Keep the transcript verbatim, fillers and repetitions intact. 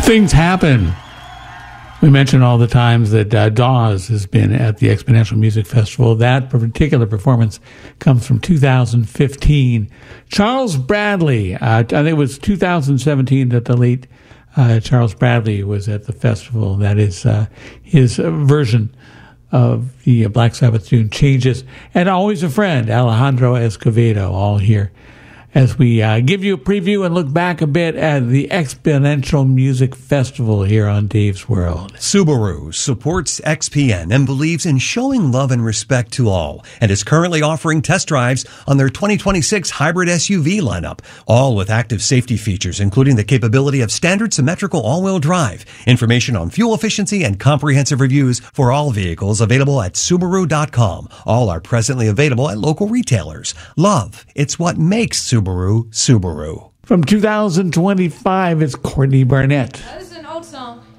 Things happen. We mention all the times that uh, Dawes has been at the Exponential Music Festival. That particular performance comes from two thousand fifteen. Charles Bradley, uh, I think it was two thousand seventeen that the late uh, Charles Bradley was at the festival. That is uh, his uh, version of the uh, Black Sabbath tune, Changes. And always a friend, Alejandro Escovedo, all here as we uh, give you a preview and look back a bit at the Exponential Music Festival here on Dave's World. Subaru supports X P N and believes in showing love and respect to all, and is currently offering test drives on their twenty twenty-six hybrid S U V lineup, all with active safety features, including the capability of standard symmetrical all-wheel drive. Information on fuel efficiency and comprehensive reviews for all vehicles available at Subaru dot com. All are presently available at local retailers. Love, it's what makes Subaru Subaru. From two thousand twenty-five, it's Courtney Barnett. That is an old song.